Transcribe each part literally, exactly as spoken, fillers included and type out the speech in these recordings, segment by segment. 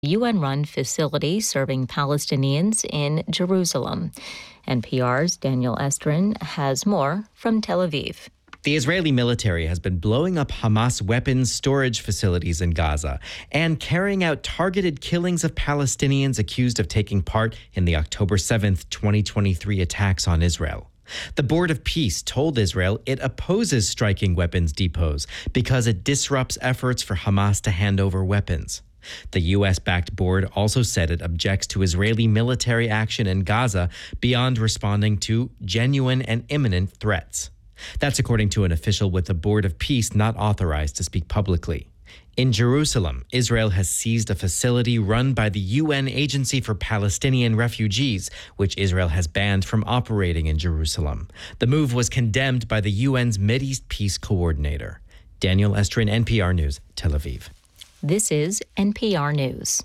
U N-run facility serving Palestinians in Jerusalem. N P R's Daniel Estrin has more from Tel Aviv. The Israeli military has been blowing up Hamas weapons storage facilities in Gaza and carrying out targeted killings of Palestinians accused of taking part in the October seventh, twenty twenty-three attacks on Israel. The Board of Peace told Israel it opposes striking weapons depots because it disrupts efforts for Hamas to hand over weapons. The U S-backed board also said it objects to Israeli military action in Gaza beyond responding to genuine and imminent threats. That's according to an official with the Board of Peace not authorized to speak publicly. In Jerusalem, Israel has seized a facility run by the U N Agency for Palestinian Refugees, which Israel has banned from operating in Jerusalem. The move was condemned by the U N's Mideast Peace Coordinator. Daniel Estrin, N P R News, Tel Aviv. This is N P R News.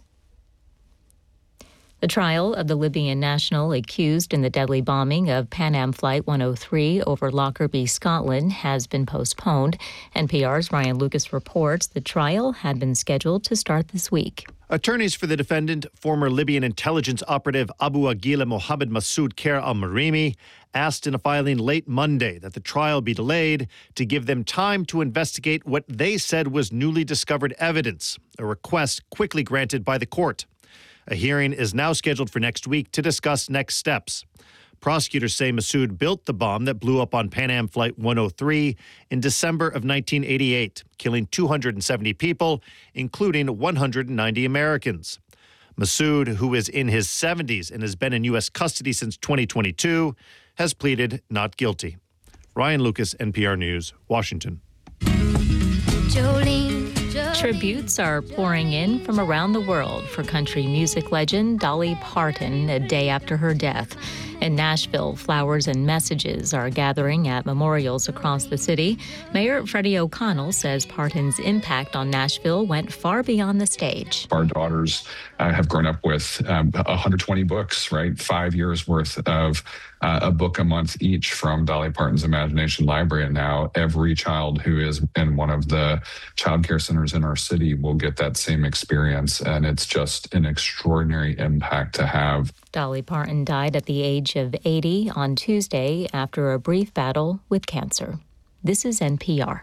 The trial of the Libyan national accused in the deadly bombing of Pan Am Flight one oh three over Lockerbie, Scotland, has been postponed. N P R's Ryan Lucas reports the trial had been scheduled to start this week. Attorneys for the defendant, former Libyan intelligence operative Abu Aguila Mohammed Masoud Kher al-Marimi, asked in a filing late Monday that the trial be delayed to give them time to investigate what they said was newly discovered evidence, a request quickly granted by the court. A hearing is now scheduled for next week to discuss next steps. Prosecutors say Masoud built the bomb that blew up on Pan Am Flight one oh three in December of nineteen eighty-eight, killing two hundred seventy people, including one hundred ninety Americans. Masoud, who is in his seventies and has been in U S custody since twenty twenty-two, has pleaded not guilty. Ryan Lucas, N P R News, Washington. Jolene. Tributes are pouring in from around the world for country music legend Dolly Parton a day after her death. In Nashville, flowers and messages are gathering at memorials across the city. Mayor Freddie O'Connell says Parton's impact on Nashville went far beyond the stage. Our daughters uh, have grown up with um, one hundred twenty books, right? Five years worth of uh, a book a month each from Dolly Parton's Imagination Library. And now every child who is in one of the child care centers in our city will get that same experience. And it's just an extraordinary impact to have. Dolly Parton died at the age of eighty on Tuesday after a brief battle with cancer. This is N P R.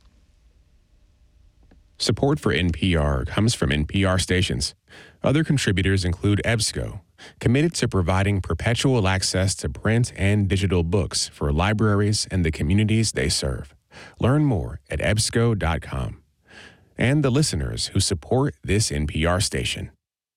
Support for N P R comes from N P R stations. Other contributors include EBSCO, committed to providing perpetual access to print and digital books for libraries and the communities they serve. Learn more at E B S C O dot com. And the listeners who support this N P R station.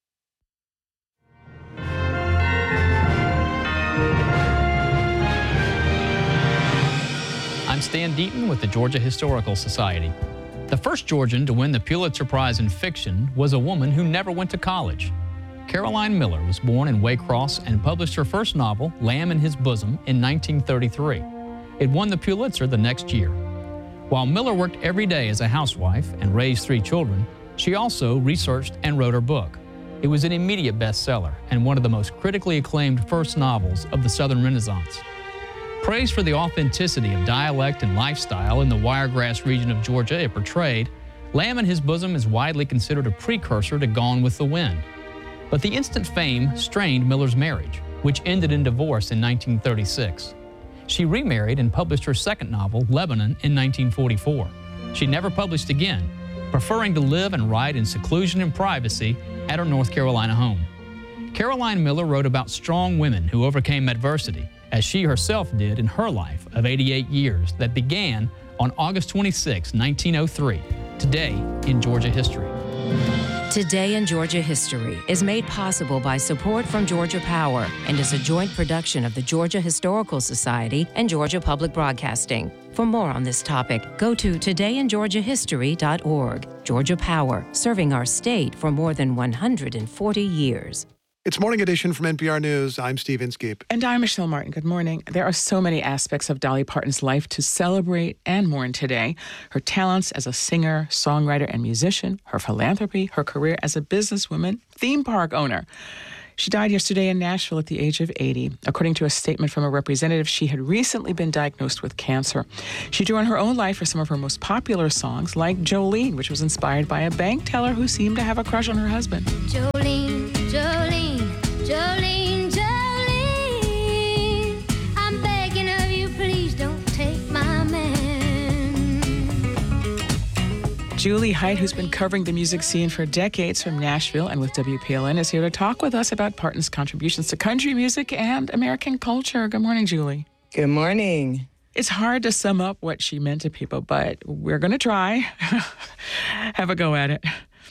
I'm Stan Deaton with the Georgia Historical Society. The first Georgian to win the Pulitzer Prize in fiction was a woman who never went to college. Caroline Miller was born in Waycross and published her first novel, Lamb in His Bosom, in nineteen thirty-three. It won the Pulitzer the next year. While Miller worked every day as a housewife and raised three children, she also researched and wrote her book. It was an immediate bestseller and one of the most critically acclaimed first novels of the Southern Renaissance. Praise for the authenticity of dialect and lifestyle in the Wiregrass region of Georgia it portrayed, Lamb in His Bosom is widely considered a precursor to Gone with the Wind. But the instant fame strained Miller's marriage, which ended in divorce in nineteen thirty-six. She remarried and published her second novel, Lebanon, in nineteen forty-four. She never published again, preferring to live and write in seclusion and privacy at her North Carolina home. Caroline Miller wrote about strong women who overcame adversity, as she herself did in her life of eighty-eight years that began on August twenty-sixth, nineteen oh three, today in Georgia history. Today in Georgia History is made possible by support from Georgia Power and is a joint production of the Georgia Historical Society and Georgia Public Broadcasting. For more on this topic, go to today in georgia history dot org. Georgia Power, serving our state for more than one hundred forty years. It's Morning Edition from N P R News. I'm Steve Inskeep. And I'm Michelle Martin. Good morning. There are so many aspects of Dolly Parton's life to celebrate and mourn today. Her talents as a singer, songwriter, and musician, her philanthropy, her career as a businesswoman, theme park owner. She died yesterday in Nashville at the age of eighty. According to a statement from a representative, she had recently been diagnosed with cancer. She drew on her own life for some of her most popular songs, like Jolene, which was inspired by a bank teller who seemed to have a crush on her husband. Jolene, Jolene, Jolene, Jolene, I'm begging of you, please don't take my man. Julie Height, who's been covering the music scene for decades from Nashville and with W P L N, is here to talk with us about Parton's contributions to country music and American culture. Good morning, Julie. Good morning. It's hard to sum up what she meant to people, but we're going to try. Have a go at it.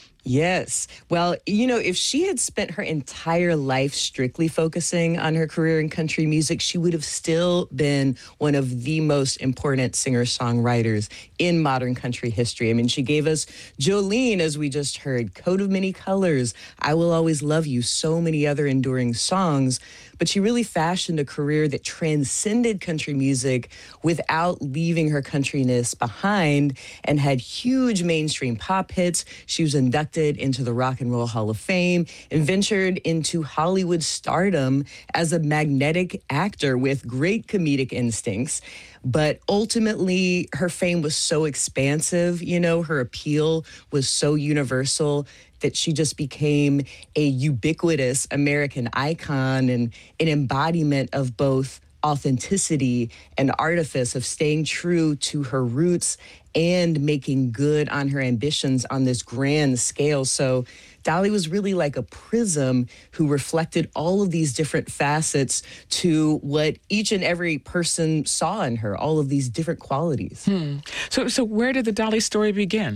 Yes. Well, you know, if she had spent her entire life strictly focusing on her career in country music, she would have still been one of the most important singer-songwriters in modern country history. I mean, she gave us Jolene, as we just heard, Coat of Many Colors, I Will Always Love You, so many other enduring songs. But she really fashioned a career that transcended country music without leaving her countryness behind and had huge mainstream pop hits. She was inducted into the Rock and Roll Hall of Fame and ventured into Hollywood stardom as a magnetic actor with great comedic instincts. But ultimately, her fame was so expansive, you know, her appeal was so universal that she just became a ubiquitous American icon and an embodiment of both authenticity and artifice, of staying true to her roots and making good on her ambitions on this grand scale. So Dolly was really like a prism who reflected all of these different facets to what each and every person saw in her, all of these different qualities. Hmm. So, so where did the Dolly story begin?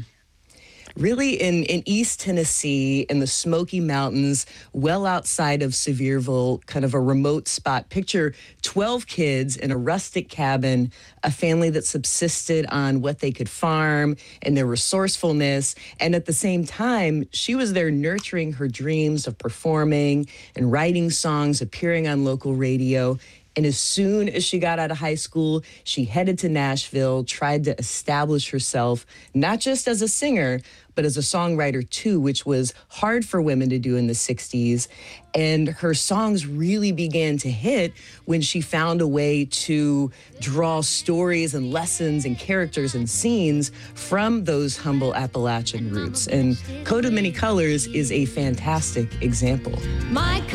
Really in, in East Tennessee, in the Smoky Mountains, well outside of Sevierville, kind of a remote spot. Picture twelve kids in a rustic cabin, a family that subsisted on what they could farm and their resourcefulness. And at the same time, she was there nurturing her dreams of performing and writing songs, appearing on local radio. And as soon as she got out of high school, she headed to Nashville, tried to establish herself, not just as a singer, but as a songwriter too, which was hard for women to do in the sixties. And her songs really began to hit when she found a way to draw stories and lessons and characters and scenes from those humble Appalachian roots. And Coat of Many Colors is a fantastic example. My